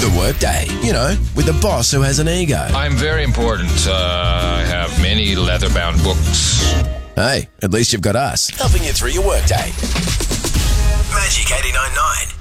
The Workday, you know, with the boss who has an ego. I'm very important. I have many leather-bound books. Hey, at least you've got us helping you through your workday. Magic 89.9.